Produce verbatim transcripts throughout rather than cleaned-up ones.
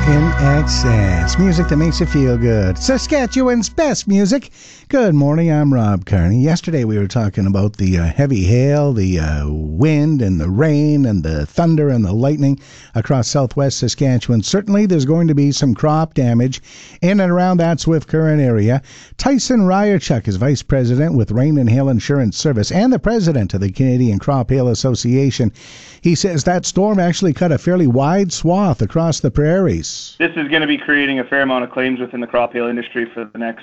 In excess. Music that makes you feel good. Saskatchewan's best music. Good morning, I'm Rob Carney. Yesterday we were talking about the uh, heavy hail, the uh, wind and the rain and the thunder and the lightning across southwest Saskatchewan. Certainly there's going to be some crop damage in and around that Swift Current area. Tyson Ryerchuk is Vice President with Rain and Hail Insurance Service and the President of the Canadian Crop Hail Association. He says that storm actually cut a fairly wide swath across the prairies. This is going to be creating a fair amount of claims within the crop hail industry for the next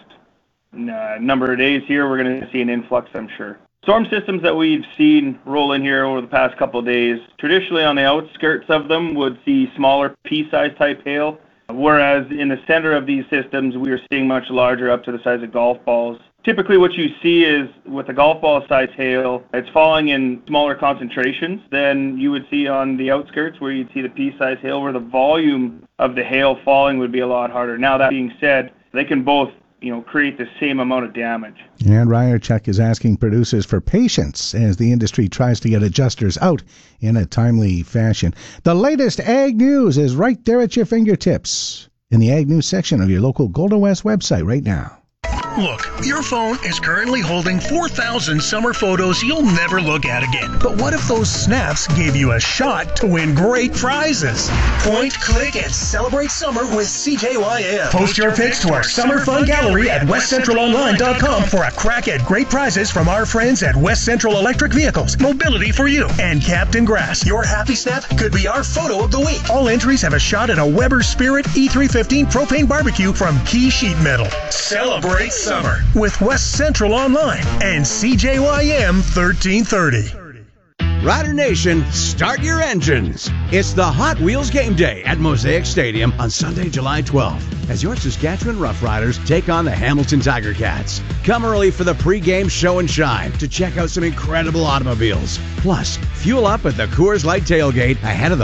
uh, number of days here. We're going to see an influx, I'm sure. Storm systems that we've seen roll in here over the past couple of days, traditionally on the outskirts of them would see smaller pea-sized type hail, whereas in the center of these systems we are seeing much larger, up to the size of golf balls. Typically what you see is with the golf ball size hail, it's falling in smaller concentrations than you would see on the outskirts where you'd see the pea size hail, where the volume of the hail falling would be a lot harder. Now that being said, they can both, you know, create the same amount of damage. And Ryerchuk is asking producers for patience as the industry tries to get adjusters out in a timely fashion. The latest ag news is right there at your fingertips in the ag news section of your local Golden West website right now. Look, your phone is currently holding four thousand summer photos you'll never look at again. But what if those snaps gave you a shot to win great prizes? Point, click, and celebrate summer with C J Y M. Post your pics to our Summer Fun Gallery at west central online dot com for a crack at great prizes from our friends at West Central Electric Vehicles, Mobility for You, and Captain Grass. Your happy snap could be our photo of the week. All entries have a shot at a Weber Spirit E three fifteen propane barbecue from Key Sheet Metal. Celebrate summer with West Central Online and C J Y M thirteen thirty. Rider Nation, start your engines. It's the Hot Wheels Game Day at Mosaic Stadium on Sunday, July twelfth, as your Saskatchewan Roughriders take on the Hamilton Tiger Cats. Come early for the pre-game show and shine to check out some incredible automobiles. Plus, fuel up at the Coors Light tailgate ahead of the